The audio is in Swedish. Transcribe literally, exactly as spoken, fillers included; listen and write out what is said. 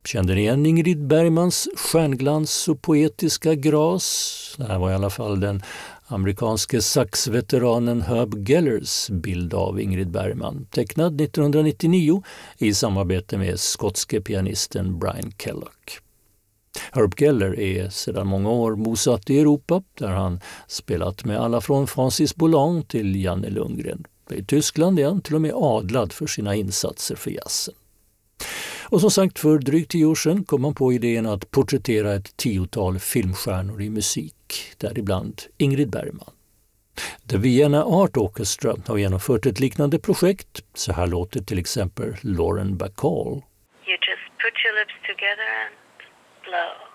Kände ni igen Ingrid Bergmans stjärnglans och poetiska gras? Det här var i alla fall den amerikanske saxveteranen Herb Gellers bild av Ingrid Bergman, tecknad nittonhundranittionio i samarbete med skotske pianisten Brian Kellogg. Herb Geller är sedan många år bosatt i Europa, där han spelat med alla från Francis Boulan till Janne Lundgren. I Tyskland är han till och med adlad för sina insatser för jazzen. Och som sagt, för drygt tio år sedan kom man på idén att porträttera ett tiotal filmstjärnor i musik, däribland Ingrid Bergman. The Vienna Art Orchestra har genomfört ett liknande projekt. Så här låter till exempel Lauren Bacall. You just put your lips together and blow.